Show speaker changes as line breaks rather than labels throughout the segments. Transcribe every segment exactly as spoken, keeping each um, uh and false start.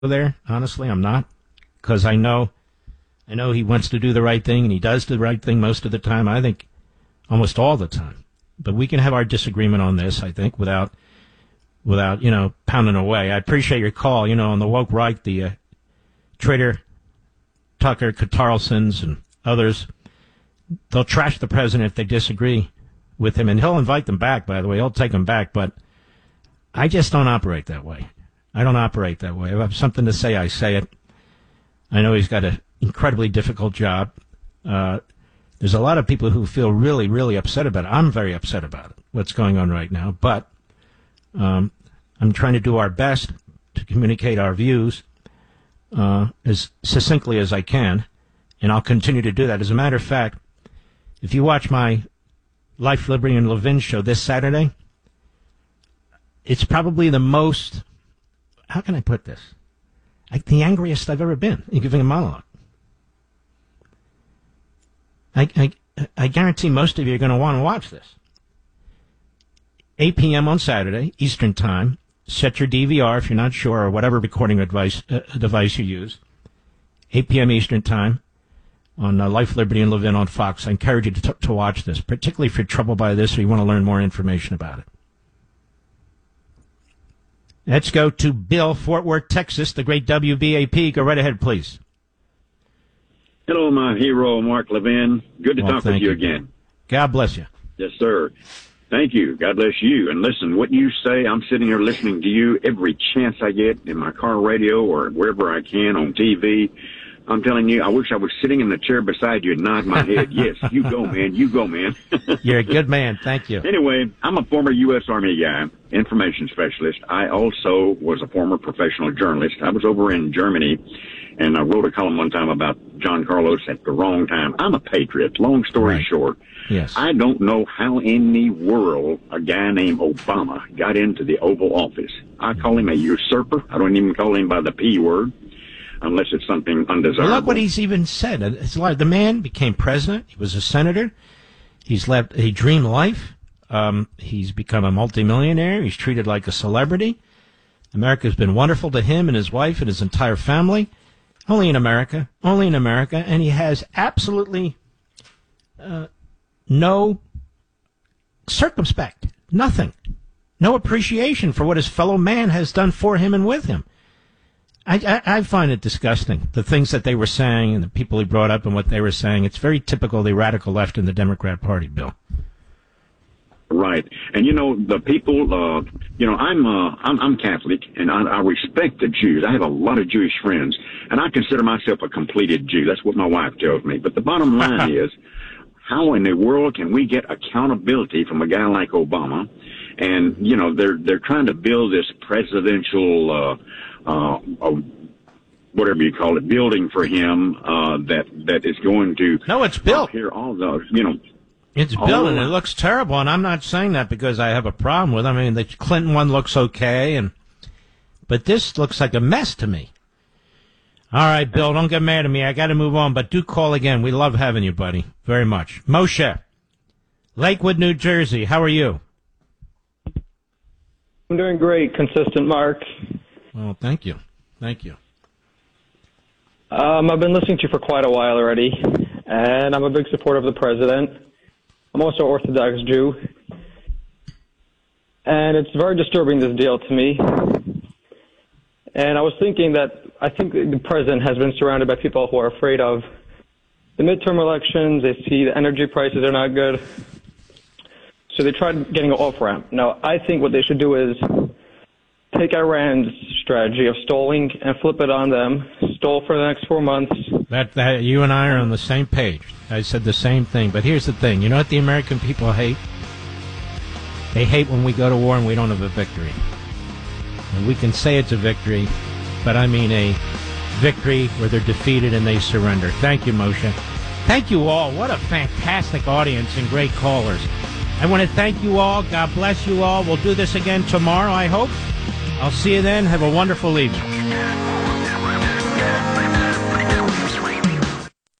there. Honestly, I'm not, because I know, I know he wants to do the right thing, and he does the right thing most of the time. I think almost all the time. But we can have our disagreement on this, I think, without, without you know, pounding away. I appreciate your call. You know, on the woke right, the uh, traitor Tucker Carlsons and others, they'll trash the president if they disagree with him, and he'll invite them back, by the way. He'll take them back, but I just don't operate that way. I don't operate that way. If I have something to say, I say it. I know he's got an incredibly difficult job. Uh, there's a lot of people who feel really, really upset about it. I'm very upset about it, what's going on right now. But um, I'm trying to do our best to communicate our views uh, as succinctly as I can, and I'll continue to do that. As a matter of fact, if you watch my Life, Liberty, and Levin show this Saturday, it's probably the most, how can I put this? Like the angriest I've ever been in giving a monologue. I, I, I guarantee most of you are going to want to watch this. eight p.m. on Saturday, Eastern Time. Set your D V R if you're not sure, or whatever recording device, uh, device you use. eight p.m. Eastern Time on uh, Life, Liberty, and Levin on Fox. I encourage you to, t- to watch this, particularly if you're troubled by this or you want to learn more information about it. Let's go to Bill, Fort Worth, Texas, the great W B A P. Go right ahead, please.
Hello, my hero, Mark Levin. Good to
well,
talk with you,
you
again.
God bless you.
Yes, sir. Thank you. God bless you. And listen, what you say, I'm sitting here listening to you every chance I get in my car radio or wherever I can on T V. I'm telling you, I wish I was sitting in the chair beside you and nod my head. Yes, you go, man. You go, man.
You're a good man. Thank you.
Anyway, I'm a former U S. Army guy, information specialist. I also was a former professional journalist. I was over in Germany, and I wrote a column one time about John Carlos at the wrong time. I'm a patriot. Long story
right.
short,
yes.
I don't know how in the world a guy named Obama got into the Oval Office. I call him a usurper. I don't even call him by the P word, unless it's something undesirable.
Well, look what he's even said. It's like the man became president. He was a senator. He's left a dream life. Um, he's become a multimillionaire. He's treated like a celebrity. America's been wonderful to him and his wife and his entire family. Only in America. Only in America. And he has absolutely uh, no circumspect. Nothing. No appreciation for what his fellow man has done for him and with him. I, I, I find it disgusting, the things that they were saying and the people he brought up and what they were saying. It's very typical of the radical left in the Democrat Party, Bill.
Right. And, you know, the people, uh, you know, I'm, uh, I'm, I'm Catholic, and I, I respect the Jews. I have a lot of Jewish friends, and I consider myself a completed Jew. That's what my wife tells me. But the bottom line is, how in the world can we get accountability from a guy like Obama? And, you know, they're, they're trying to build this presidential, uh, uh, uh whatever you call it, building for him, uh, that, that is going to.
No, it's built.
Here, all those, you know.
It's built, and it looks terrible, and I'm not saying that because I have a problem with it. I mean, the Clinton one looks okay, and but this looks like a mess to me. All right, Bill, don't get mad at me. I got to move on, but do call again. We love having you, buddy, very much. Moshe, Lakewood, New Jersey, how are you?
I'm doing great, consistent, Mark.
Well, thank you. Thank you.
Um, I've been listening to you for quite a while already, and I'm a big supporter of the president. I'm also an Orthodox Jew, and it's very disturbing, this deal to me. And I was thinking that I think the president has been surrounded by people who are afraid of the midterm elections. They see the energy prices are not good, so they tried getting an off-ramp. Now, I think what they should do is take Iran's strategy of stalling and flip it on them, stall for the next four months.
That, that you and I are on the same page. I said the same thing. But here's the thing. You know what the American people hate? They hate when we go to war and we don't have a victory. And we can say it's a victory, but I mean a victory where they're defeated and they surrender. Thank you, Moshe. Thank you all. What a fantastic audience and great callers. I want to thank you all. God bless you all. We'll do this again tomorrow, I hope. I'll see you then. Have a wonderful evening.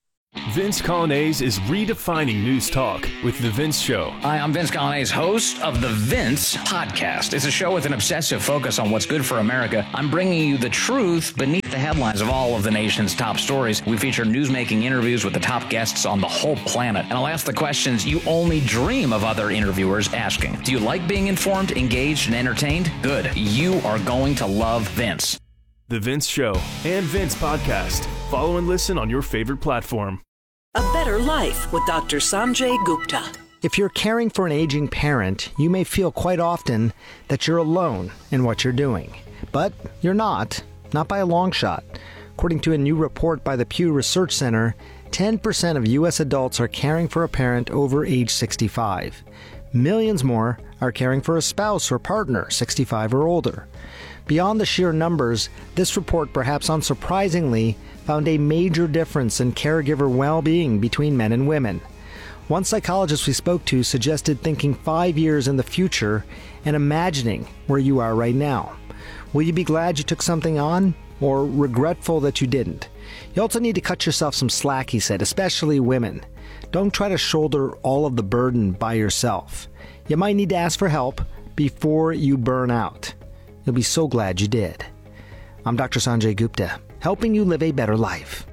Vince Coglianese is redefining news talk with The Vince Show.
Hi, I'm Vince Coglianese, host of The Vince Podcast. It's a show with an obsessive focus on what's good for America. I'm bringing you the truth beneath the headlines of all of the nation's top stories. We feature newsmaking interviews with the top guests on the whole planet. And I'll ask the questions you only dream of other interviewers asking. Do you like being informed, engaged, and entertained? Good. You are going to love Vince.
The Vince Show and Vince Podcast. Follow and listen on your favorite platform.
A Better Life with Doctor Sanjay Gupta.
If you're caring for an aging parent, you may feel quite often that you're alone in what you're doing. But you're not, not by a long shot. According to a new report by the Pew Research Center, ten percent of U S adults are caring for a parent over age sixty-five. Millions more are caring for a spouse or partner, sixty-five or older. Beyond the sheer numbers, this report, perhaps unsurprisingly, found a major difference in caregiver well-being between men and women. One psychologist we spoke to suggested thinking five years in the future and imagining where you are right now. Will you be glad you took something on, or regretful that you didn't? You also need to cut yourself some slack, he said, especially women. Don't try to shoulder all of the burden by yourself. You might need to ask for help before you burn out. You'll be so glad you did. I'm Doctor Sanjay Gupta, helping you live a better life.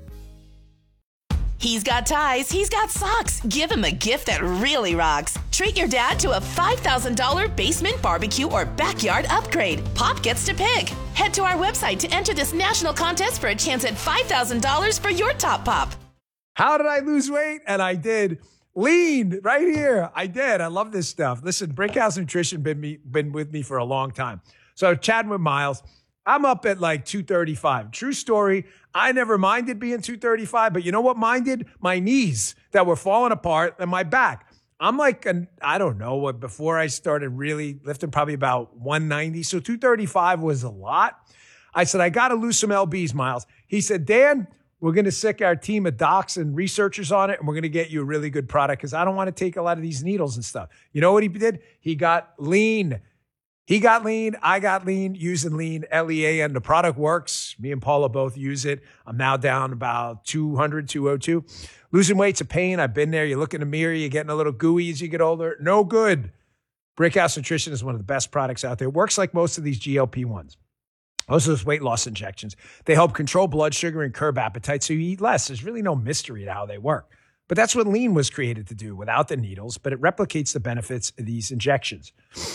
He's got ties, he's got socks. Give him a gift that really rocks. Treat your dad to a five thousand dollars basement barbecue or backyard upgrade. Pop gets to pick. Head to our website to enter this national contest for a chance at five thousand dollars for your top pop.
How did I lose weight? And I did. Lean right here. I did. I love this stuff. Listen, Brickhouse Nutrition been me been with me for a long time. So chatting with Miles, I'm up at like two thirty-five. True story. I never minded being two thirty-five, but you know what minded? My knees that were falling apart and my back. I'm like, an, I don't know what, before I started really lifting, probably about one ninety. So two thirty-five was a lot. I said, I got to lose some L Bs, Miles. He said, Dan, we're going to sick our team of docs and researchers on it, and we're going to get you a really good product because I don't want to take a lot of these needles and stuff. You know what he did? He got lean. He got lean. I got lean using lean, L E A N. The product works. Me and Paula both use it. I'm now down about two hundred, two oh two. Losing weight's a pain. I've been there. You look in the mirror, you're getting a little gooey as you get older. No good. Brickhouse Nutrition is one of the best products out there. It works like most of these G L P ones. Most of those weight loss injections. They help control blood sugar and curb appetite so you eat less. There's really no mystery to how they work. But that's what lean was created to do without the needles, but it replicates the benefits of these injections.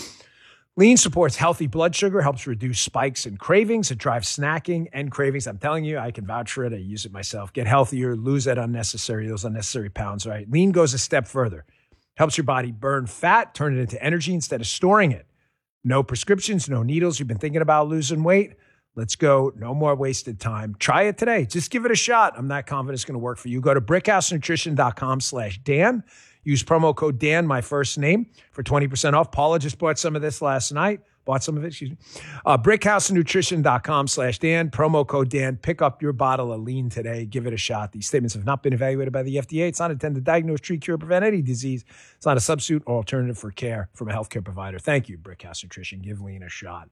Lean supports healthy blood sugar, helps reduce spikes and cravings. It drives snacking and cravings. I'm telling you, I can vouch for it. I use it myself. Get healthier, lose that unnecessary, those unnecessary pounds, right? Lean goes a step further. Helps your body burn fat, turn it into energy instead of storing it. No prescriptions, no needles. You've been thinking about losing weight? Let's go. No more wasted time. Try it today. Just give it a shot. I'm not confident it's going to work for you. Go to brickhousenutrition.com slash Dan. Use promo code Dan, my first name, for twenty percent off. Paula just bought some of this last night. Bought some of it, excuse me. Uh, brickhousenutrition.com slash Dan. Promo code Dan. Pick up your bottle of lean today. Give it a shot. These statements have not been evaluated by the F D A. It's not intended to diagnose, treat, cure, prevent any disease. It's not a substitute or alternative for care from a healthcare provider. Thank you, Brickhouse Nutrition. Give lean a shot.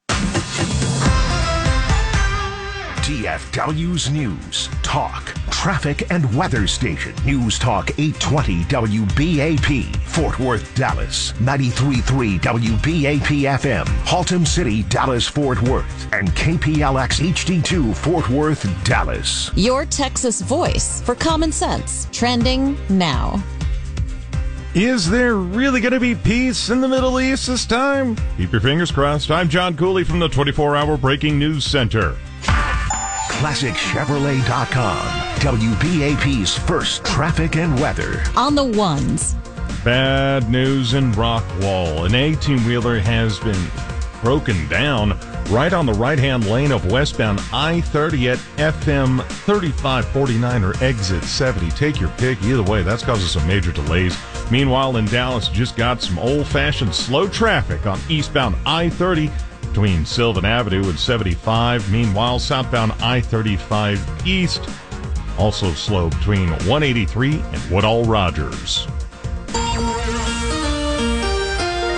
D F W's News, Talk, Traffic, and Weather Station. News Talk eight twenty W B A P, Fort Worth, Dallas. ninety-three point three W B A P F M, Haltom City, Dallas, Fort Worth. And K P L X H D two, Fort Worth, Dallas.
Your Texas voice for common sense. Trending now.
Is there really going to be peace in the Middle East this time? Keep your fingers crossed. I'm John Cooley from the twenty-four hour Breaking News Center.
Classic Chevrolet dot com, W B A P's first traffic and weather.
On the ones.
Bad news in Rockwall. An eighteen-wheeler has been broken down right on the right-hand lane of westbound I thirty at F M thirty-five forty-nine or exit seventy. Take your pick. Either way, that's causing some major delays. Meanwhile, in Dallas, just got some old-fashioned slow traffic on eastbound I thirty between Sylvan Avenue and seventy-five. Meanwhile, southbound I thirty-five east also slow between one eighty-three and Woodall Rogers.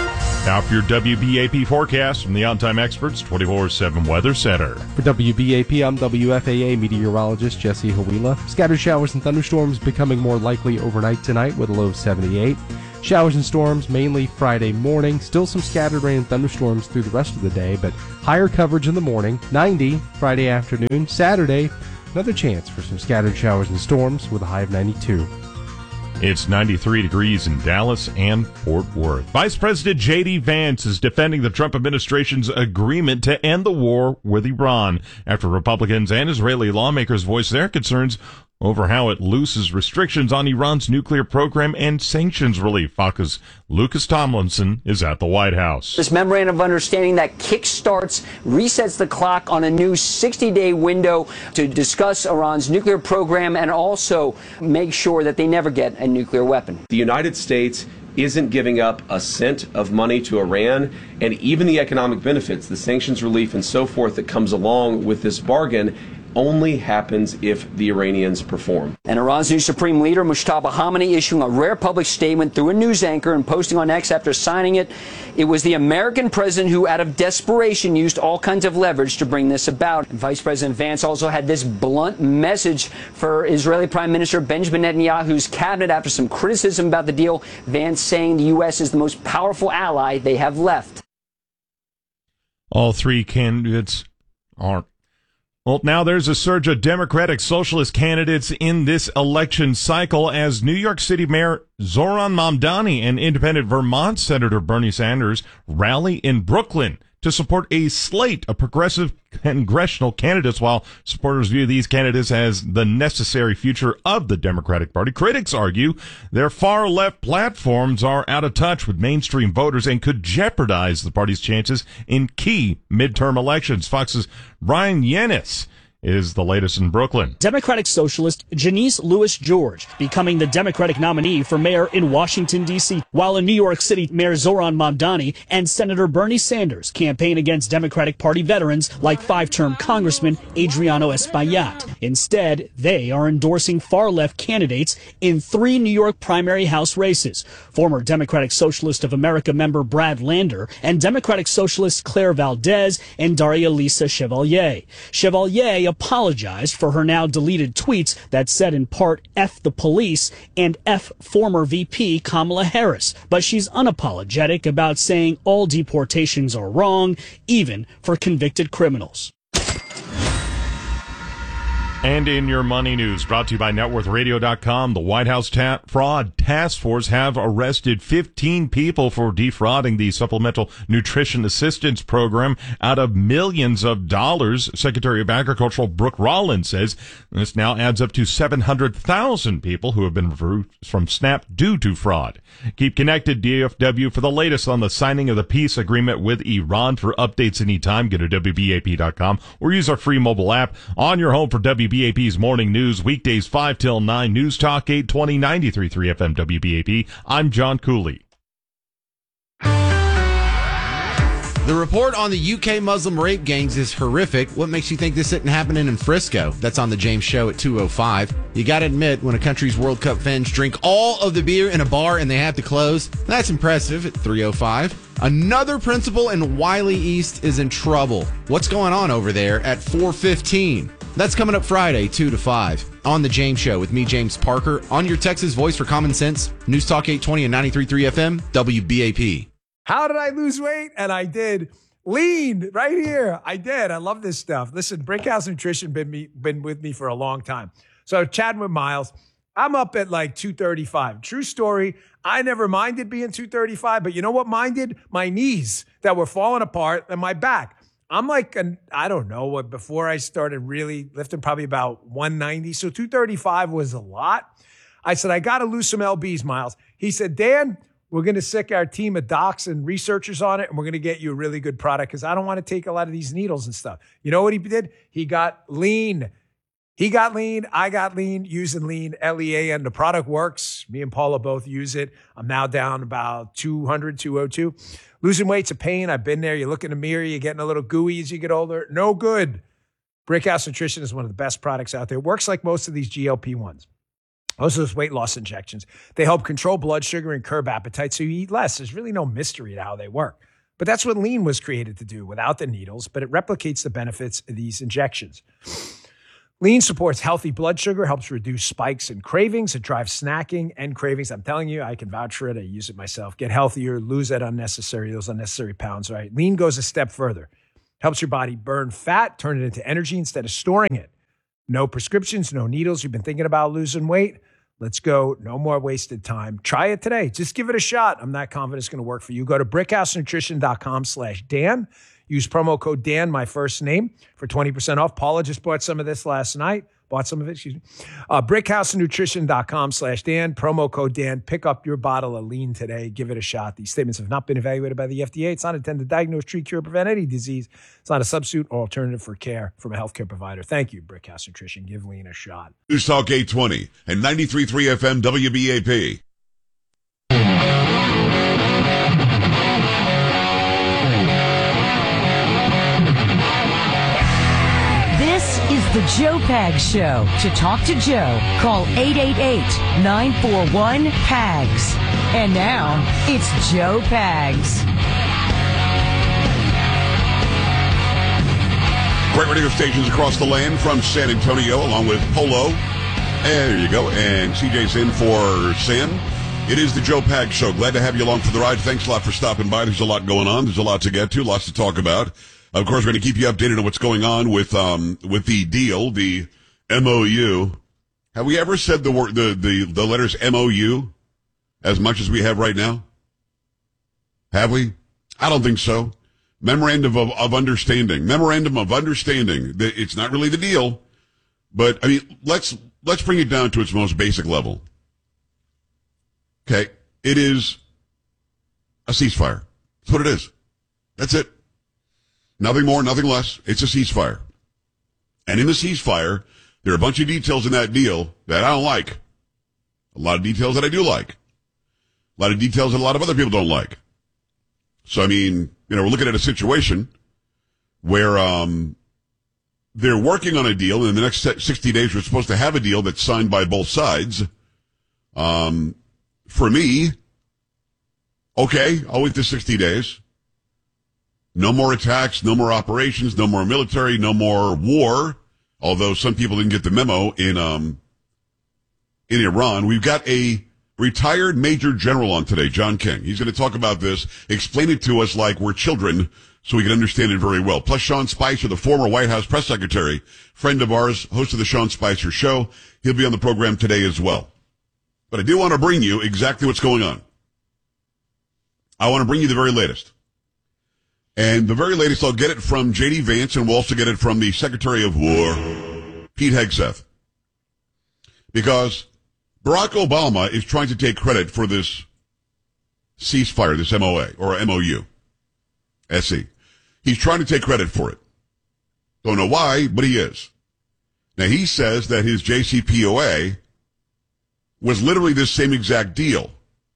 Now for your W B A P forecast from the On-Time Experts twenty-four seven Weather Center.
For W B A P, I'm W F A A meteorologist Jesse Hawila. Scattered showers and thunderstorms becoming more likely overnight tonight with a low of seventy-eight. Showers and storms mainly Friday morning. Still some scattered rain and thunderstorms through the rest of the day, but higher coverage in the morning. ninety Friday afternoon. Saturday, another chance for some scattered showers and storms with a high of ninety-two.
It's ninety-three degrees in Dallas and Fort Worth. Vice President J D. Vance is defending the Trump administration's agreement to end the war with Iran after Republicans and Israeli lawmakers voiced their concerns over how it loosens restrictions on Iran's nuclear program and sanctions relief. Fox's Lucas Tomlinson is at the White House.
This memorandum of understanding that kickstarts, resets the clock on a new sixty-day window to discuss Iran's nuclear program and also make sure that they never get a nuclear weapon.
The United States isn't giving up a cent of money to Iran, and even the economic benefits, the sanctions relief and so forth that comes along with this bargain only happens if the Iranians perform.
And Iran's new supreme leader, Mustafa Khamenei, issuing a rare public statement through a news anchor and posting on X after signing it. It was the American president who, out of desperation, used all kinds of leverage to bring this about. And Vice President Vance also had this blunt message for Israeli Prime Minister Benjamin Netanyahu's cabinet after some criticism about the deal. Vance saying the U S is the most powerful ally they have left.
All three candidates are Well, now there's a surge of Democratic Socialist candidates in this election cycle as New York City Mayor Zohran Mamdani and independent Vermont Senator Bernie Sanders rally in Brooklyn to support a slate of progressive congressional candidates, while supporters view these candidates as the necessary future of the Democratic Party. Critics argue their far-left platforms are out of touch with mainstream voters and could jeopardize the party's chances in key midterm elections. Fox's Brian Yennis is the latest in Brooklyn.
Democratic Socialist Janice Lewis George becoming the Democratic nominee for mayor in Washington, D C, while in New York City, Mayor Zohran Mamdani and Senator Bernie Sanders campaign against Democratic Party veterans like five-term Congressman Adriano Espaillat. Instead, they are endorsing far-left candidates in three New York primary House races. Former Democratic Socialist of America member Brad Lander and Democratic Socialist Claire Valdez and Daria Lisa Chevalier. Chevalier apologized for her now deleted tweets that said in part F the police and F former V P Kamala Harris, but she's unapologetic about saying all deportations are wrong, even for convicted criminals.
And in your money news, brought to you by net worth radio dot com, the White House ta- Fraud Task Force have arrested fifteen people for defrauding the Supplemental Nutrition Assistance Program out of millions of dollars. Secretary of Agriculture Brooke Rollins says this now adds up to seven hundred thousand people who have been removed from SNAP due to fraud. Keep connected, D F W, for the latest on the signing of the peace agreement with Iran. For updates anytime, go to W B A P dot com or use our free mobile app on your home for W B A P's morning news, weekdays five till nine, News Talk eight twenty, ninety-three point three F M W B A P. I'm John Cooley.
The report on the U K Muslim rape gangs is horrific. What makes you think this isn't happening in Frisco? That's on the James Show at two oh five. You gotta admit, when a country's World Cup fans drink all of the beer in a bar and they have to close, that's impressive at three oh five. Another principal in Wiley East is in trouble. What's going on over there at four fifteen? That's coming up Friday, two to five, on the James Show with me, James Parker, on your Texas voice for common sense, News Talk eight twenty and ninety-three point three F M, W B A P.
How did I lose weight? And I did. Lean right here. I did. I love this stuff. Listen, Brickhouse Nutrition been me, been with me for a long time. So chatting with Miles, I'm up at like two thirty-five. True story. I never minded being two thirty-five, but you know what minded? My knees that were falling apart and my back. I'm like, an, I don't know what, before I started really lifting, probably about one ninety. So two thirty-five was a lot. I said, I got to lose some L Bs, Miles. He said, Dan, we're going to sick our team of docs and researchers on it, and we're going to get you a really good product because I don't want to take a lot of these needles and stuff. You know what he did? He got lean. He got lean. I got lean using lean, L E A N. The product works. Me and Paula both use it. I'm now down about two hundred, two oh two. Losing weight's a pain. I've been there. You look in the mirror, you're getting a little gooey as you get older. No good. Brickhouse Nutrition is one of the best products out there. It works like most of these G L P ones. Most of those weight loss injections, they help control blood sugar and curb appetite so you eat less. There's really no mystery to how they work. But that's what Lean was created to do without the needles, but it replicates the benefits of these injections. Lean supports healthy blood sugar, helps reduce spikes and cravings. It drives snacking and cravings. I'm telling you, I can vouch for it. I use it myself. Get healthier, lose that unnecessary, those unnecessary pounds, right? Lean goes a step further. Helps your body burn fat, turn it into energy instead of storing it. No prescriptions, no needles. You've been thinking about losing weight? Let's go. No more wasted time. Try it today. Just give it a shot. I'm not confident it's going to work for you. Go to brickhousenutrition.com slash Dan. Use promo code Dan, my first name, for twenty percent off. Paula just bought some of this last night. Bought some of it, excuse me. Uh, brickhousenutrition.com slash Dan. Promo code Dan. Pick up your bottle of Lean today. Give it a shot. These statements have not been evaluated by the F D A. It's not intended to diagnose, treat, cure, prevent any disease. It's not a substitute or alternative for care from a healthcare provider. Thank you, Brickhouse Nutrition. Give Lean a shot.
News Talk eight twenty and ninety-three point three F M W B A P.
This is the Joe Pags Show. To talk to Joe, call eight eight eight, nine four one, P A G S. And now, it's Joe Pags.
Great radio stations across the land from San Antonio, along with Polo. And there you go. And C J's in for Sam. It is the Joe Pags Show. Glad to have you along for the ride. Thanks a lot for stopping by. There's a lot going on. There's a lot to get to, lots to talk about. Of course, we're going to keep you updated on what's going on with um with the deal, the M O U. Have we ever said the word the the, the letters M O U as much as we have right now? Have we? I don't think so. Memorandum of, of Understanding. Memorandum of Understanding. It's not really the deal, but I mean, let's let's bring it down to its most basic level. Okay, it is a ceasefire. That's what it is. That's it. Nothing more, nothing less. It's a ceasefire. And in the ceasefire, there are a bunch of details in that deal that I don't like. A lot of details that I do like. A lot of details that a lot of other people don't like. So, I mean, you know, we're looking at a situation where um, they're working on a deal, and in the next sixty days, we're supposed to have a deal that's signed by both sides. Um, for me, okay, I'll wait the sixty days. No more attacks, no more operations, no more military, no more war. Although some people didn't get the memo in um in Iran. We've got a retired Major General on today, John King. He's going to talk about this, explain it to us like we're children so we can understand it very well. Plus Sean Spicer, the former White House press secretary, friend of ours, host of the Sean Spicer Show. He'll be on the program today as well. But I do want to bring you exactly what's going on. I want to bring you the very latest. And the very latest, I'll get it from J D Vance, and we'll also get it from the Secretary of War, Pete Hegseth. Because Barack Obama is trying to take credit for this ceasefire, this M O A, or M O U, S E. He's trying to take credit for it. Don't know why, but he is. Now, he says that his J C P O A was literally this same exact deal.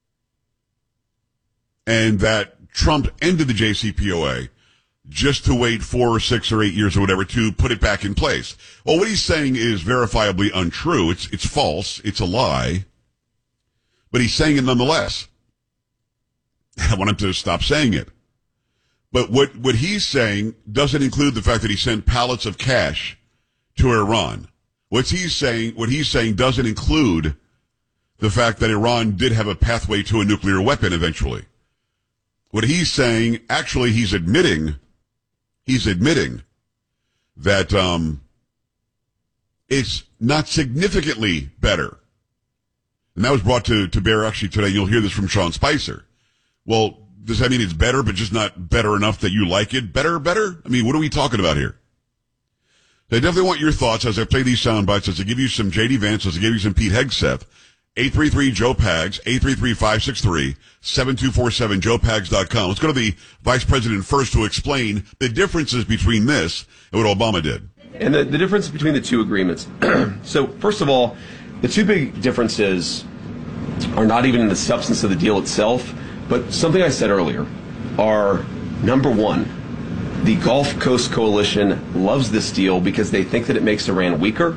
And that Trump ended the J C P O A just to wait four or six or eight years or whatever to put it back in place. Well, what he's saying is verifiably untrue. It's it's false. It's a lie. But he's saying it nonetheless. I want him to stop saying it. But what, what he's saying doesn't include the fact that he sent pallets of cash to Iran. What he's saying, what he's saying doesn't include the fact that Iran did have a pathway to a nuclear weapon eventually. What he's saying, actually, he's admitting, he's admitting that um, it's not significantly better. And that was brought to, to bear actually today. You'll hear this from Sean Spicer. Well, does that mean it's better, but just not better enough that you like it? Better, better? I mean, what are we talking about here? So I definitely want your thoughts as I play these sound bites, as I give you some J D Vance, as I give you some Pete Hegseth. eight three three, Joe Pags, eight three three, five six three, seven two four seven, joe pags dot com. Let's go to the Vice President first to explain the differences between this and what Obama did.
And the, the difference between the two agreements. So, first of all, the two big differences are not even in the substance of the deal itself, but something I said earlier are, number one, the Gulf Coast Coalition loves this deal because they think that it makes Iran weaker.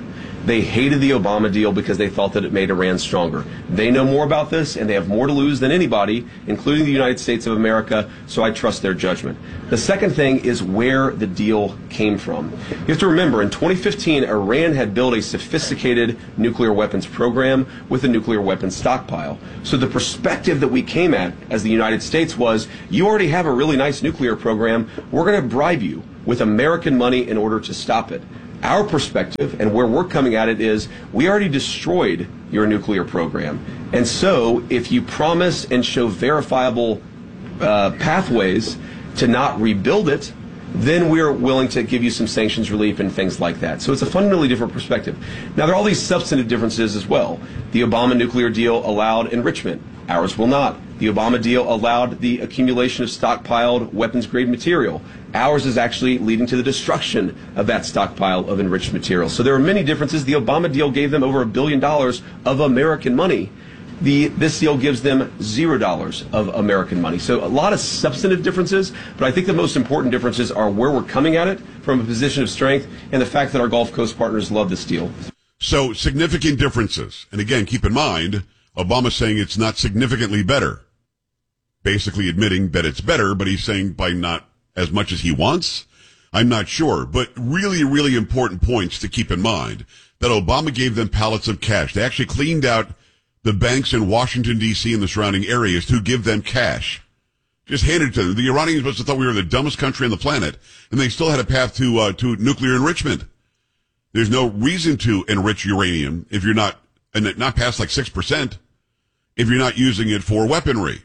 They hated the Obama deal because they thought that it made Iran stronger. They know more about this, and they have more to lose than anybody, including the United States of America, so I trust their judgment. The second thing is where the deal came from. You have to remember, in twenty fifteen, Iran had built a sophisticated nuclear weapons program with a nuclear weapons stockpile. So the perspective that we came at as the United States was, you already have a really nice nuclear program, we're going to bribe you with American money in order to stop it. Our perspective and where we're coming at it is, we already destroyed your nuclear program. And so if you promise and show verifiable uh, pathways to not rebuild it, then we're willing to give you some sanctions relief and things like that. So it's a fundamentally different perspective. Now, there are all these substantive differences as well. The Obama nuclear deal allowed enrichment. Ours will not. The Obama deal allowed the accumulation of stockpiled weapons-grade material. Ours is actually leading to the destruction of that stockpile of enriched material. So there are many differences. The Obama deal gave them over a billion dollars of American money. The, this deal gives them zero dollars of American money. So a lot of substantive differences, but I think the most important differences are where we're coming at it from a position of strength and the fact that our Gulf Coast partners love this deal.
So significant differences. And again, keep in mind, Obama's saying it's not significantly better. Basically admitting that it's better, but he's saying by not as much as he wants. I'm not sure, but really, really important points to keep in mind that Obama gave them pallets of cash. They actually cleaned out the banks in Washington, D C and the surrounding areas to give them cash. Just handed it to them. The Iranians must have thought we were the dumbest country on the planet, and they still had a path to, uh, to nuclear enrichment. There's no reason to enrich uranium if you're not, and not past like six percent, if you're not using it for weaponry.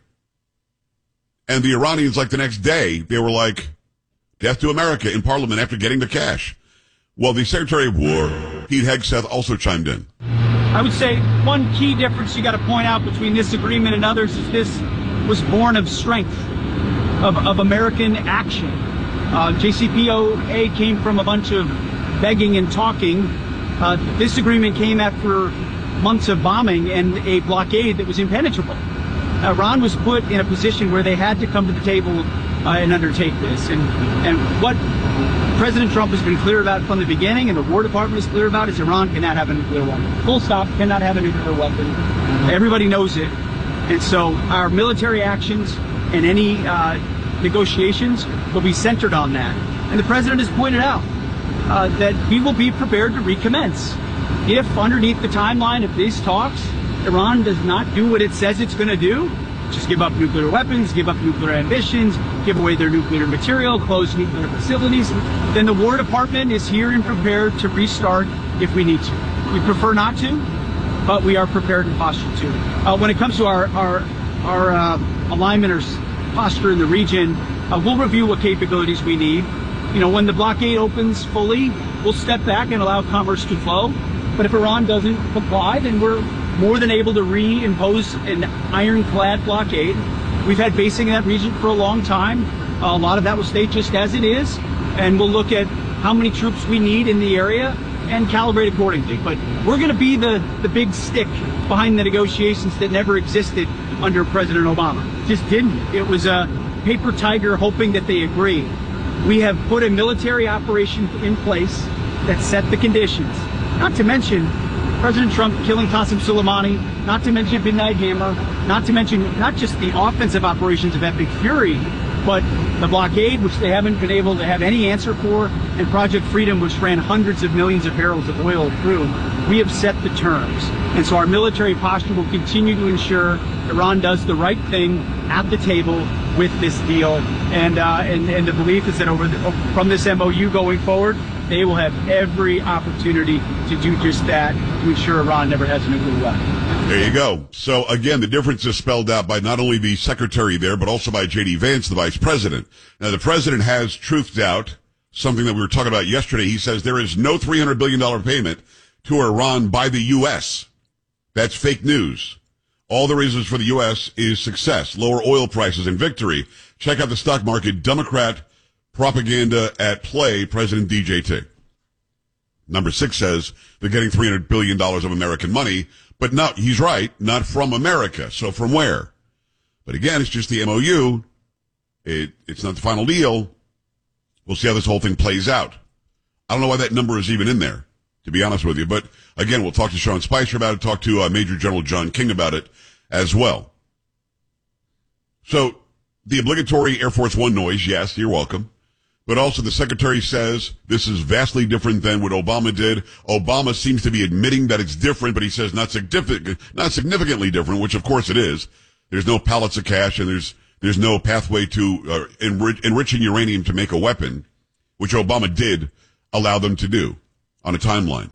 And the Iranians, like the next day, they were like, death to America in Parliament after getting the cash. Well, the Secretary of War, Pete Hegseth, also chimed in.
I would say one key difference you got to point out between this agreement and others is this was born of strength, of, of American action. Uh, J C P O A came from a bunch of begging and talking. Uh, this agreement came after months of bombing and a blockade that was impenetrable. Iran was put in a position where they had to come to the table uh, and undertake this. And, and what President Trump has been clear about from the beginning, and the War Department is clear about, is Iran cannot have a nuclear weapon. Full stop, cannot have a nuclear weapon. Everybody knows it. And so our military actions and any uh, negotiations will be centered on that. And the President has pointed out uh, that we will be prepared to recommence. If underneath the timeline of these talks, Iran does not do what it says it's going to do, just give up nuclear weapons, give up nuclear ambitions, give away their nuclear material, close nuclear facilities, then the War Department is here and prepared to restart if we need to. We prefer not to, but we are prepared and postured to. Uh, when it comes to our our, our uh, alignment or posture in the region, uh, we'll review what capabilities we need. You know, when the blockade opens fully, we'll step back and allow commerce to flow. But if Iran doesn't comply, then we're more than able to reimpose an ironclad blockade. We've had basing in that region for a long time. Uh, a lot of that will stay just as it is, and we'll look at how many troops we need in the area and calibrate accordingly. But we're going to be the, the big stick behind the negotiations that never existed under President Obama. Just didn't. It was a paper tiger hoping that they agree. We have put a military operation in place that set the conditions. Not to mention President Trump killing Qasem Soleimani, not to mention Midnight Hammer, not to mention not just the offensive operations of Epic Fury, but the blockade, which they haven't been able to have any answer for, and Project Freedom, which ran hundreds of millions of barrels of oil through. We have set the terms. And so our military posture will continue to ensure Iran does the right thing at the table with this deal. And uh, and, and the belief is that over the, from this M O U going forward, they will have every opportunity to do just that, to ensure Iran never has a nuclear weapon.
There you go. So again, the difference is spelled out by not only the secretary there, but also by J D Vance, the vice president. Now, the president has truthed out something that we were talking about yesterday. He says there is no three hundred billion dollars payment to Iran by the U S. That's fake news. All there is is for the U S is success, lower oil prices, and victory. Check out the stock market. Democrat propaganda at play, President D J T. Number six says they're getting three hundred billion dollars of American money, but not, he's right, not from America. So from where? But again, it's just the M O U. It, it's not the final deal. We'll see how this whole thing plays out. I don't know why that number is even in there. to be honest with you. But again, we'll talk to Sean Spicer about it, talk to uh, Major General John King about it as well. So the obligatory Air Force One noise, yes, you're welcome. But also the secretary says this is vastly different than what Obama did. Obama seems to be admitting that it's different, but he says not significant, not significantly different, which of course it is. There's no pallets of cash and there's there's no pathway to uh, enrich, enriching uranium to make a weapon, which Obama did allow them to do on a timeline.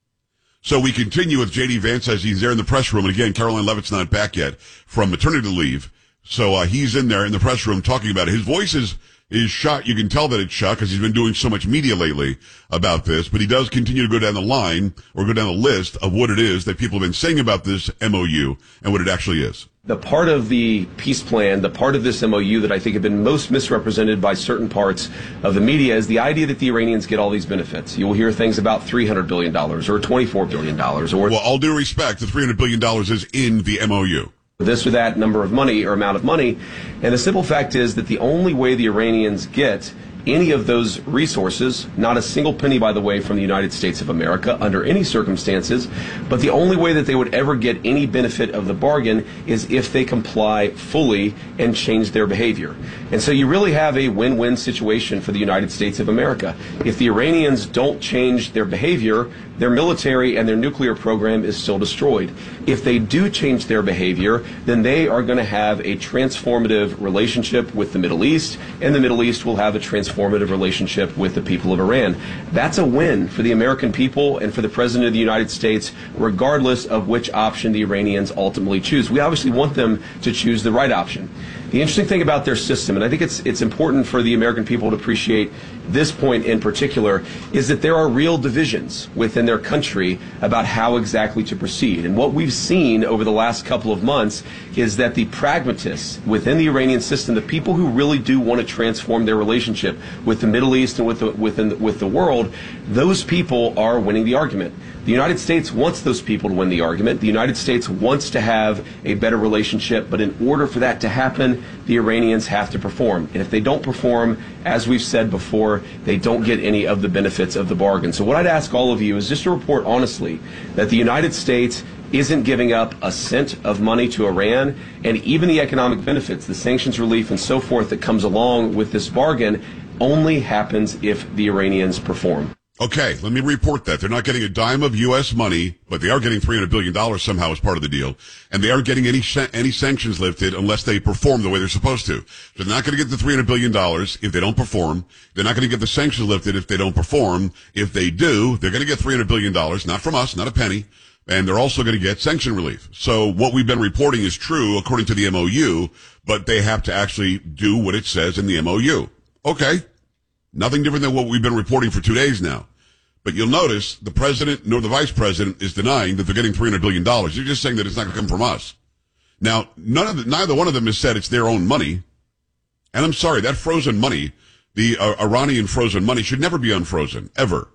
So we continue with J D Vance as he's there in the press room. And again, Caroline Leavitt's not back yet from maternity leave. So uh, he's in there in the press room talking about it. His voice is is shot. You can tell that it's shot because he's been doing so much media lately about this. But he does continue to go down the line or go down the list of what it is that people have been saying about this M O U and what it actually is.
The part of the peace plan, the part of this M O U that I think have been most misrepresented by certain parts of the media is the idea that the Iranians get all these benefits. You will hear things about three hundred billion dollars or twenty-four billion dollars. Or
well, all due respect, the three hundred billion dollars is in the M O U.
This or that number of money or amount of money. And the simple fact is that the only way the Iranians get any of those resources, not a single penny, by the way, from the United States of America under any circumstances, but the only way that they would ever get any benefit of the bargain is if they comply fully and change their behavior. And so you really have a win-win situation for the United States of America. If the Iranians don't change their behavior, their military and their nuclear program is still destroyed. If they do change their behavior, then they are going to have a transformative relationship with the Middle East, and the Middle East will have a transformative relationship with the people of Iran. That's a win for the American people and for the President of the United States, regardless of which option the Iranians ultimately choose. We obviously want them to choose the right option. The interesting thing about their system, and I think it's it's important for the American people to appreciate this point in particular, is that there are real divisions within their country about how exactly to proceed. And what we've seen over the last couple of months is that the pragmatists within the Iranian system, the people who really do want to transform their relationship with the Middle East and with the, within, with the world, those people are winning the argument. The United States wants those people to win the argument. The United States wants to have a better relationship, but in order for that to happen, the Iranians have to perform. And if they don't perform, as we've said before, they don't get any of the benefits of the bargain. So what I'd ask all of you is just to report honestly that the United States isn't giving up a cent of money to Iran, and even the economic benefits, the sanctions relief and so forth that comes along with this bargain only happens if the Iranians perform.
Okay, let me report that. They're not getting a dime of U S money, but they are getting three hundred billion dollars somehow as part of the deal. And they aren't getting any any sanctions lifted unless they perform the way they're supposed to. So they're not going to get the three hundred billion dollars if they don't perform. They're not going to get the sanctions lifted if they don't perform. If they do, they're going to get three hundred billion dollars, not from us, not a penny. And they're also going to get sanction relief. So what we've been reporting is true according to the M O U, but they have to actually do what it says in the M O U. Okay. Nothing different than what we've been reporting for two days now. But you'll notice the president nor the vice president is denying that they're getting three hundred billion dollars. They're just saying that it's not going to come from us. Now, none of the, neither one of them has said it's their own money. And I'm sorry, that frozen money, the uh, Iranian frozen money, should never be unfrozen, ever.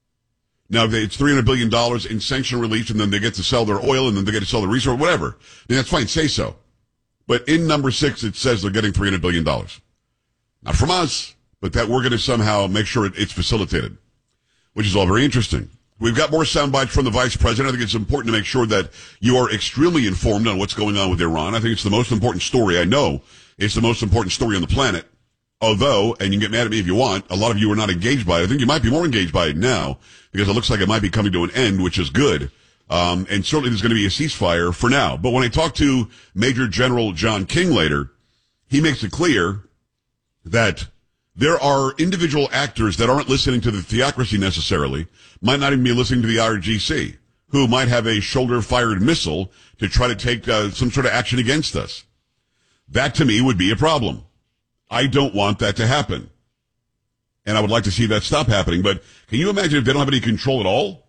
Now, they, it's three hundred billion dollars in sanction relief, and then they get to sell their oil, and then they get to sell the resource, whatever. Then that's fine, say so. But in number six, it says they're getting three hundred billion dollars. Not from us, but that we're going to somehow make sure it, it's facilitated, which is all very interesting. We've got more sound bites from the vice president. I think it's important to make sure that you are extremely informed on what's going on with Iran. I think it's the most important story. I know it's the most important story on the planet. Although, and you can get mad at me if you want, a lot of you are not engaged by it. I think you might be more engaged by it now because it looks like it might be coming to an end, which is good. Um, and certainly there's going to be a ceasefire for now. But when I talk to Major General John King later, he makes it clear that there are individual actors that aren't listening to the theocracy necessarily, might not even be listening to the I R G C, who might have a shoulder-fired missile to try to take uh, some sort of action against us. That, to me, would be a problem. I don't want that to happen. And I would like to see that stop happening. But can you imagine if they don't have any control at all?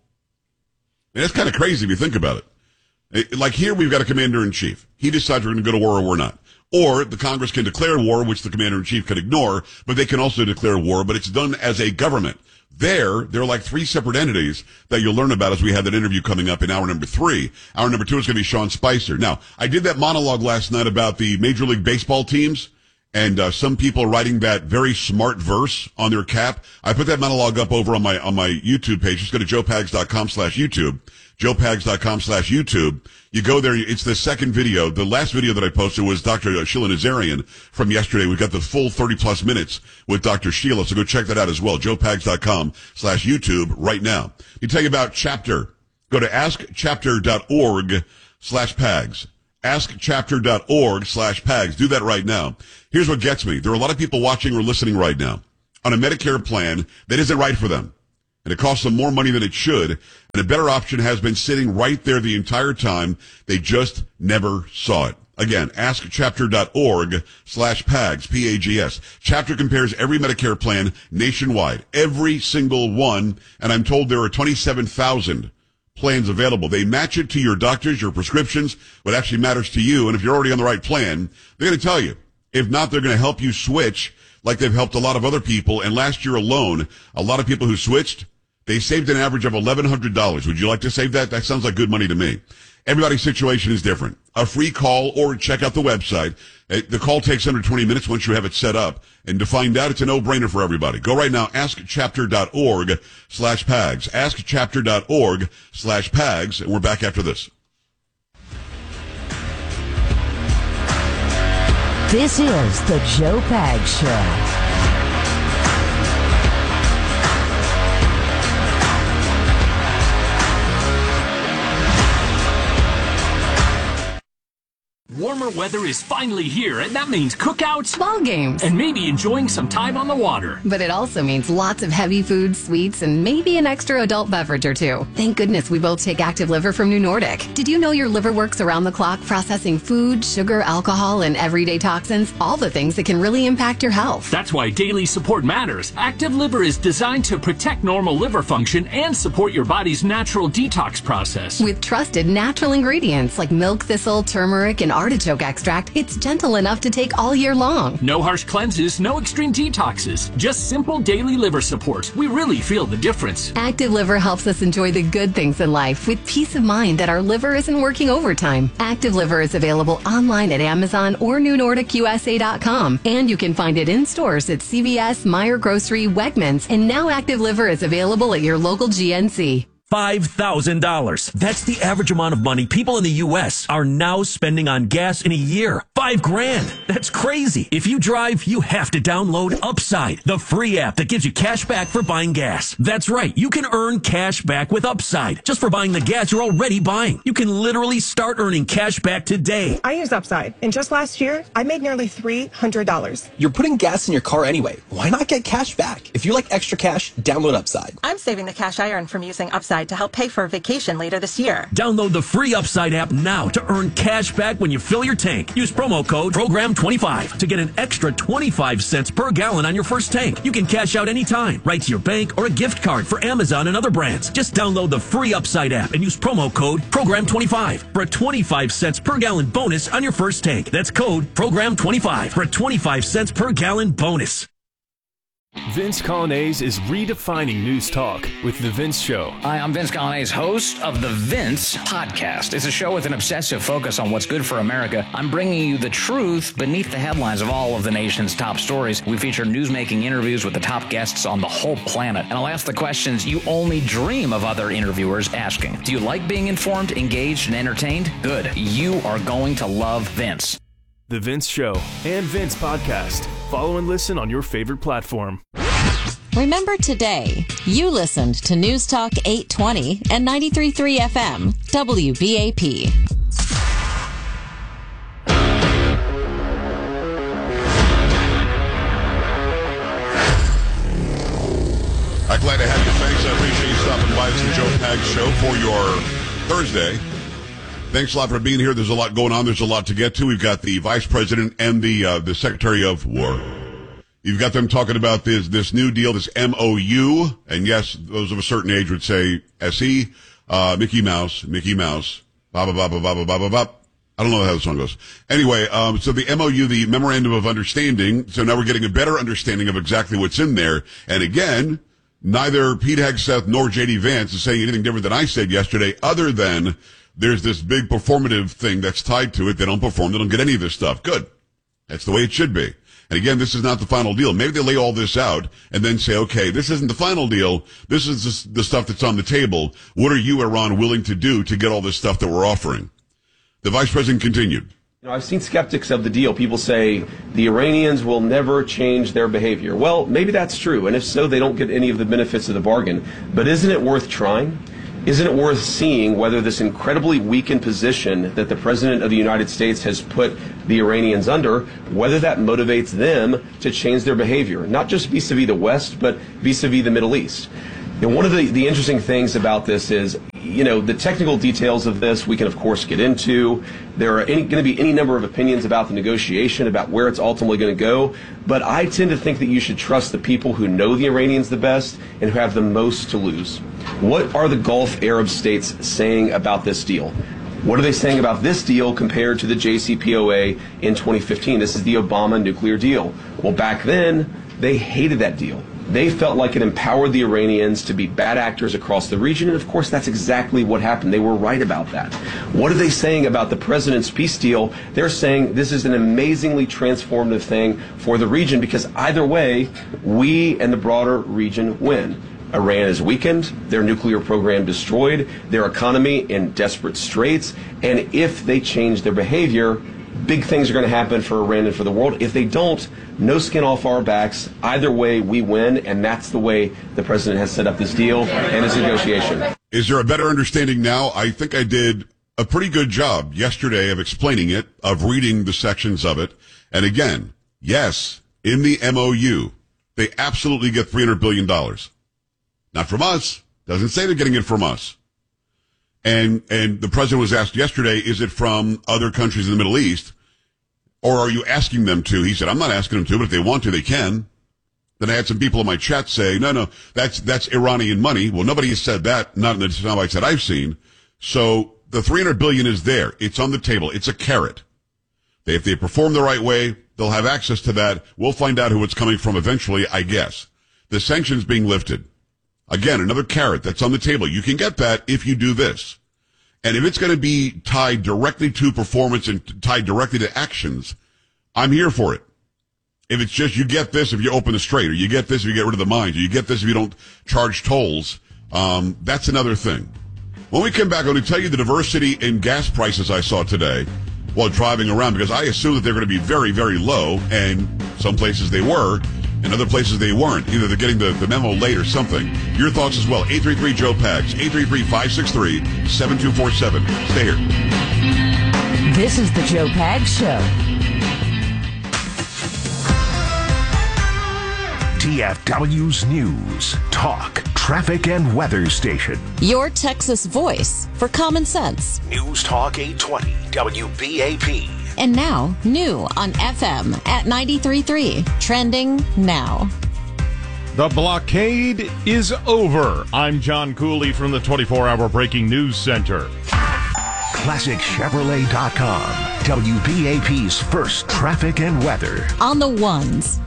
I mean, that's kind of crazy if you think about it. it. Like here, we've got a commander-in-chief. He decides we're going to go to war or we're not. Or the Congress can declare war, which the commander-in-chief can ignore, but they can also declare war, but it's done as a government. There, there are like three separate entities that you'll learn about as we have that interview coming up in hour number three. Hour number two is going to be Sean Spicer. Now, I did that monologue last night about the Major League Baseball teams, And uh, some people are writing that very smart verse on their cap. I put that monologue up over on my on my YouTube page. Just go to joe pags dot com slash YouTube. joe pags dot com slash YouTube. You go there. It's the second video. The last video that I posted was Doctor Sheila Nazarian from yesterday. We've got the full thirty plus minutes with Doctor Sheila. So go check that out as well. joe pags dot com slash YouTube right now. You tell you about Chapter. Go to ask chapter dot org slash pags. ask chapter dot org slash pags. Do that right now. Here's what gets me. There are a lot of people watching or listening right now on a Medicare plan that isn't right for them. And it costs them more money than it should. And a better option has been sitting right there the entire time. They just never saw it. Again, ask chapter dot org slash pags, P A G S. Chapter compares every Medicare plan nationwide, every single one. And I'm told there are twenty-seven thousand plans available. They match it to your doctors, your prescriptions, what actually matters to you. And if you're already on the right plan, they're going to tell you. If not, they're going to help you switch like they've helped a lot of other people. And last year alone, a lot of people who switched, they saved an average of eleven hundred dollars. Would you like to save that? That sounds like good money to me. Everybody's situation is different. A free call or check out the website. The call takes under twenty minutes once you have it set up. And to find out, it's a no-brainer for everybody. Go right now, ask chapter dot org slash pags. ask chapter dot org slash pags. And we're back after this.
This is the Joe Pags Show.
Warmer weather is finally here, and that means cookouts, ball games, and maybe enjoying some time on the water.
But it also means lots of heavy foods, sweets, and maybe an extra adult beverage or two. Thank goodness we both take Active Liver from New Nordic. Did you know your liver works around the clock processing food, sugar, alcohol, and everyday toxins? All the things that can really impact your health.
That's why daily support matters. Active Liver is designed to protect normal liver function and support your body's natural detox process.
With trusted natural ingredients like milk thistle, turmeric, and artichoke extract, it's gentle enough to take all year long.
No harsh cleanses, no extreme detoxes, just simple daily liver support. We really feel the difference.
Active Liver helps us enjoy the good things in life with peace of mind that our liver isn't working overtime. Active Liver is available online at Amazon or new nordic u s a dot com, and you can find it in stores at C V S, Meijer Grocery, Wegmans, and now Active Liver is available at your local G N C.
five thousand dollars. That's the average amount of money people in the U S are now spending on gas in a year. Five grand. That's crazy. If you drive, you have to download Upside, the free app that gives you cash back for buying gas. That's right. You can earn cash back with Upside just for buying the gas you're already buying. You can literally start earning cash back today.
I use Upside, and just last year, I made nearly three hundred dollars.
You're putting gas in your car anyway. Why not get cash back? If you like extra cash, download Upside.
I'm saving the cash I earn from using Upside to help pay for a vacation later this year.
Download the free Upside app now to earn cash back when you fill your tank. Use promo code program twenty-five to get an extra twenty-five cents per gallon on your first tank. You can cash out anytime, right to your bank or a gift card for Amazon and other brands. Just download the free Upside app and use promo code program twenty-five for a twenty-five cents per gallon bonus on your first tank. That's code program twenty-five for a twenty-five cents per gallon bonus.
Vince Coglianese is redefining news talk with The Vince Show.
Hi, I'm Vince Coglianese, host of The Vince Podcast. It's a show with an obsessive focus on what's good for America. I'm bringing you the truth beneath the headlines of all of the nation's top stories. We feature newsmaking interviews with the top guests on the whole planet. And I'll ask the questions you only dream of other interviewers asking. Do you like being informed, engaged, and entertained? Good. You are going to love Vince.
The Vince Show and Vince Podcast. Follow and listen on your favorite platform.
Remember today, you listened to News Talk eight twenty and ninety-three point three F M, W B A P.
I'm glad to have you. Thanks. I appreciate you stopping by. It's the Joe Pags Show for your Thursday. Thanks a lot for being here. There's a lot going on. There's a lot to get to. We've got the Vice President and the uh, the Secretary of War. You've got them talking about this this new deal, this M O U. And yes, those of a certain age would say S E, uh, Mickey Mouse, Mickey Mouse, ba ba ba ba ba ba ba ba. I don't know how the song goes. Anyway, um, so the M O U, the Memorandum of Understanding. So now we're getting a better understanding of exactly what's in there. And again, neither Pete Hegseth nor J D Vance is saying anything different than I said yesterday, other than there's this big performative thing that's tied to it. They don't perform. They don't get any of this stuff. Good. That's the way it should be. And again, this is not the final deal. Maybe they lay all this out and then say, okay, this isn't the final deal. This is the, the stuff that's on the table. What are you, Iran, willing to do to get all this stuff that we're offering? The vice president continued.
You know, I've seen skeptics of the deal. People say the Iranians will never change their behavior. Well, maybe that's true. And if so, they don't get any of the benefits of the bargain. But isn't it worth trying? Isn't it worth seeing whether this incredibly weakened position that the President of the United States has put the Iranians under, whether that motivates them to change their behavior, not just vis-a-vis the West, but vis-a-vis the Middle East? And one of the, the interesting things about this is, you know, the technical details of this we can, of course, get into. There are going to be any number of opinions about the negotiation, about where it's ultimately going to go. But I tend to think that you should trust the people who know the Iranians the best and who have the most to lose. What are the Gulf Arab states saying about this deal? What are they saying about this deal compared to the J C P O A in twenty fifteen? This is the Obama nuclear deal. Well, back then, they hated that deal. They felt like it empowered the Iranians to be bad actors across the region, and of course that's exactly what happened. They were right about that. What are they saying about the president's peace deal? They're saying this is an amazingly transformative thing for the region because either way, we and the broader region win. Iran is weakened, their nuclear program destroyed, their economy in desperate straits, and if they change their behavior, big things are going to happen for Iran and for the world. If they don't, no skin off our backs. Either way, we win, and that's the way the president has set up this deal and this negotiation.
Is there a better understanding now? I think I did a pretty good job yesterday of explaining it, of reading the sections of it. And again, yes, in the M O U, they absolutely get three hundred billion dollars. Not from us. Doesn't say they're getting it from us. And, and the president was asked yesterday, is it from other countries in the Middle East? Or are you asking them to? He said, I'm not asking them to, but if they want to, they can. Then I had some people in my chat say, no, no, that's, that's Iranian money. Well, nobody has said that, not in the soundbites that I've seen. So the three hundred billion dollars is there. It's on the table. It's a carrot. They, if they perform the right way, they'll have access to that. We'll find out who it's coming from eventually, I guess. The sanctions being lifted. Again, another carrot that's on the table. You can get that if you do this. And if it's going to be tied directly to performance and tied directly to actions, I'm here for it. If it's just you get this if you open the strait, or you get this if you get rid of the mines, or you get this if you don't charge tolls, um, that's another thing. When we come back, I'm going to tell you the diversity in gas prices I saw today while driving around, because I assumed that they're going to be very, very low, and some places they were. In other places they weren't. Either they're getting the, the memo late or something. Your thoughts as well. eight three three, Joe Pags. eight three three, five six three, seven two four seven. Stay here.
This is the Joe Pags Show.
T F W's News, Talk, Traffic, and Weather Station.
Your Texas voice for common sense.
News Talk eight twenty, W B A P.
And now, new on F M at ninety-three point three. Trending now.
The blockade is over. I'm John Cooley from the twenty-four hour Breaking News Center.
Classic Chevrolet dot com. W B A P's first traffic and weather.
On the ones.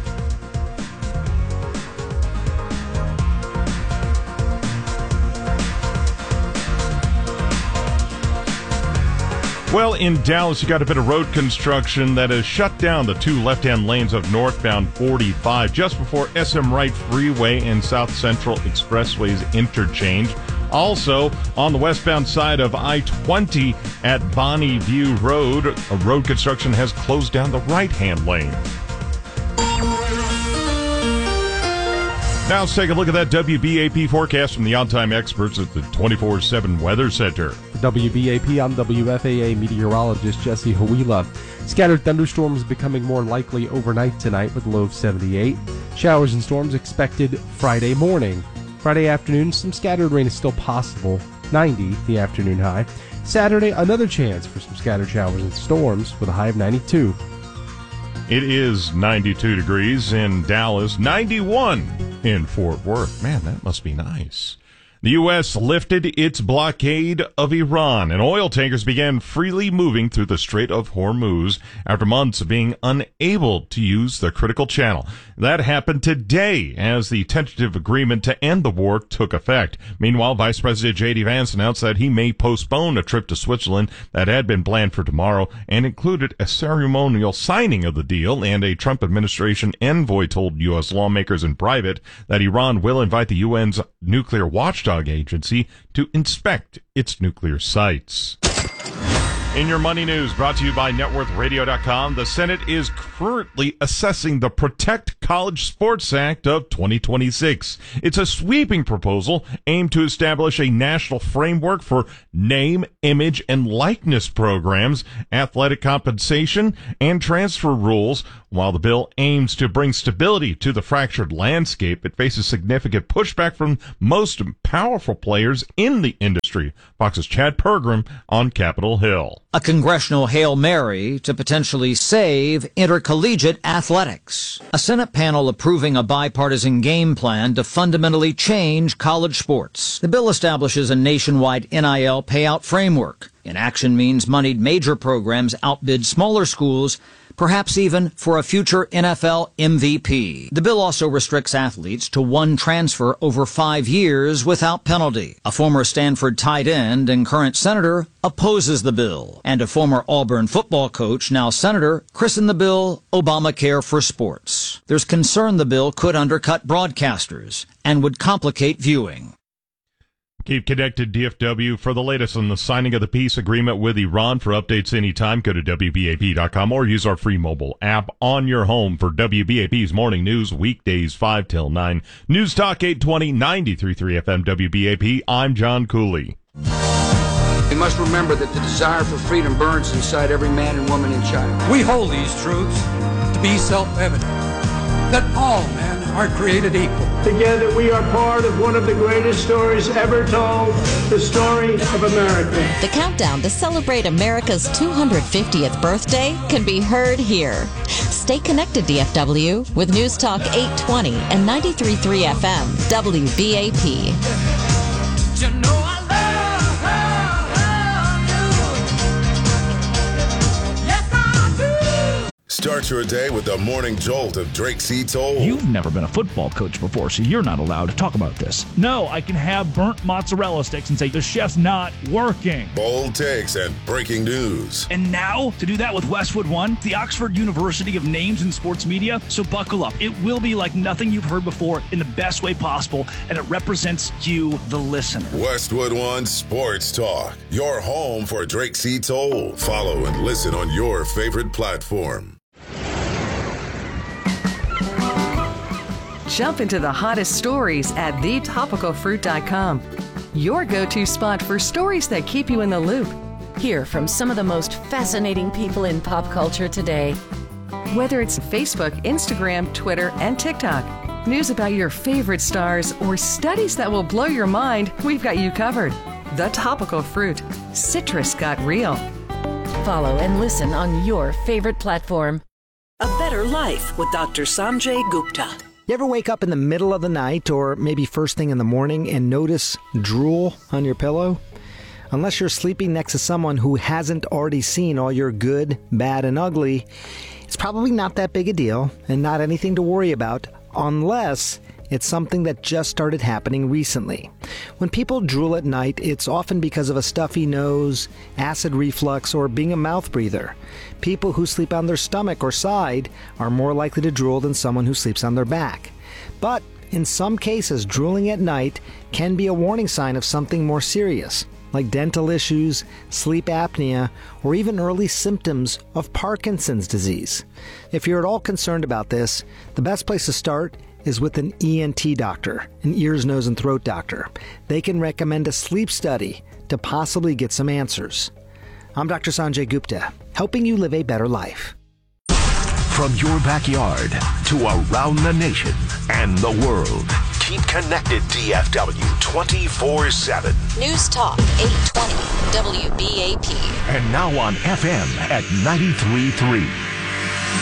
Well, in Dallas, you got a bit of road construction that has shut down the two left-hand lanes of northbound forty-five just before S M Wright Freeway and South Central Expressway's interchange. Also, on the westbound side of I twenty at Bonnie View Road, a road construction has closed down the right-hand lane. Now let's take a look at that W B A P forecast from the on-time experts at the twenty-four seven Weather Center.
For W B A P, I'm W F A A meteorologist Jesse Huila. Scattered thunderstorms becoming more likely overnight tonight with a low of seventy-eight. Showers and storms expected Friday morning. Friday afternoon, some scattered rain is still possible, ninety the afternoon high. Saturday, another chance for some scattered showers and storms with a high of ninety-two.
It is ninety-two degrees in Dallas, ninety-one in Fort Worth. Man, that must be nice. The U S lifted its blockade of Iran, and oil tankers began freely moving through the Strait of Hormuz after months of being unable to use the critical channel. That happened today as the tentative agreement to end the war took effect. Meanwhile, Vice President J D. Vance announced that he may postpone a trip to Switzerland that had been planned for tomorrow and included a ceremonial signing of the deal, and a Trump administration envoy told U S lawmakers in private that Iran will invite the U N's nuclear watchdog agency to inspect its nuclear sites. In your money news, brought to you by net worth radio dot com, the Senate is currently assessing the Protect College Sports Act of twenty twenty-six. It's a sweeping proposal aimed to establish a national framework for name, image, and likeness programs, athletic compensation, and transfer rules. While the bill aims to bring stability to the fractured landscape, it faces significant pushback from most powerful players in the industry. Fox's Chad Pergram on Capitol Hill.
A congressional Hail Mary to potentially save intercollegiate athletics. A Senate panel approving a bipartisan game plan to fundamentally change college sports. The bill establishes a nationwide N I L payout framework. Inaction means moneyed major programs outbid smaller schools, perhaps even for a future N F L M V P. The bill also restricts athletes to one transfer over five years without penalty. A former Stanford tight end and current senator opposes the bill. And a former Auburn football coach, now senator, christened the bill Obamacare for Sports. There's concern the bill could undercut broadcasters and would complicate viewing.
Keep connected, D F W, for the latest on the signing of the peace agreement with Iran. For updates anytime, go to W B A P dot com or use our free mobile app on your home for W B A P's morning news, weekdays five till nine. News Talk eight twenty, ninety-three point three F M W B A P. I'm John Cooley.
We must remember that the desire for freedom burns inside every man and woman and child.
We hold these truths to be self-evident, that all men are created equal.
Together we are part of one of the greatest stories ever told, the story of America.
The countdown to celebrate America's two hundred fiftieth birthday can be heard here. Stay connected, D F W, with News Talk eight twenty and ninety-three point three F M, W B A P.
You know I love, love, love you. Yes, I do.
Start your day with the morning jolt of Drake C. Toll.
You've never been a football coach before, so you're not allowed to talk about this.
No, I can have burnt mozzarella sticks and say, the chef's not working.
Bold takes and breaking news.
And now, to do that with Westwood One, the Oxford University of Names in Sports Media. So buckle up. It will be like nothing you've heard before in the best way possible, and it represents you, the listener.
Westwood One Sports Talk, your home for Drake C. Toll. Follow and listen on your favorite platform.
Jump into the hottest stories at the topical fruit dot com. Your go-to spot for stories that keep you in the loop.
Hear from some of the most fascinating people in pop culture today.
Whether it's Facebook, Instagram, Twitter, and TikTok, news about your favorite stars, or studies that will blow your mind, we've got you covered. The Topical Fruit. Citrus got real.
Follow and listen on your favorite platform.
A Better Life with Doctor Sanjay Gupta.
You ever wake up in the middle of the night or maybe first thing in the morning and notice drool on your pillow? Unless you're sleeping next to someone who hasn't already seen all your good, bad, and ugly, it's probably not that big a deal and not anything to worry about unless it's something that just started happening recently. When people drool at night, it's often because of a stuffy nose, acid reflux, or being a mouth breather. People who sleep on their stomach or side are more likely to drool than someone who sleeps on their back. But in some cases, drooling at night can be a warning sign of something more serious, like dental issues, sleep apnea, or even early symptoms of Parkinson's disease. If you're at all concerned about this, the best place to start is with an E N T doctor, an ears, nose, and throat doctor. They can recommend a sleep study to possibly get some answers. I'm Doctor Sanjay Gupta, helping you live a better life.
From your backyard to around the nation and the world, keep connected, D F W twenty-four seven.
News Talk eight twenty W B A P.
And now on F M at ninety-three point three.